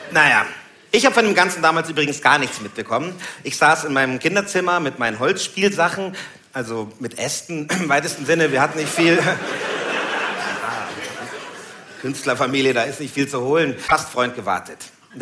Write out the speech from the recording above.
Naja, ich habe von dem Ganzen damals übrigens gar nichts mitbekommen. Ich saß in meinem Kinderzimmer mit meinen Holzspielsachen, also mit Ästen im weitesten Sinne. Wir hatten nicht viel. Künstlerfamilie, da ist nicht viel zu holen. Fast Freund gewartet.